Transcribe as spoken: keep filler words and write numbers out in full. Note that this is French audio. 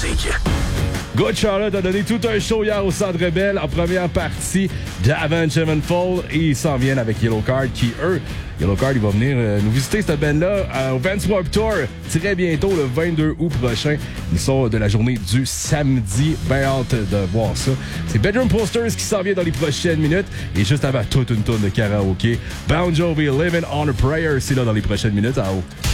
musique. Good Charlotte a donné tout un show hier au Centre Bell en première partie d'Avenged Sevenfold et ils s'en viennent avec Yellowcard qui, eux, Yellowcard, il va venir euh, nous visiter cette band-là euh, au Vans Warped Tour très bientôt, le vingt-deux août prochain. Ils sont de la journée du samedi. Ben hâte de voir ça. C'est Bedroom Posters qui s'en vient dans les prochaines minutes et juste avant, toute une tonne de karaoké. Bon Jovi, Living on a Prayer, c'est là dans les prochaines minutes. À haut.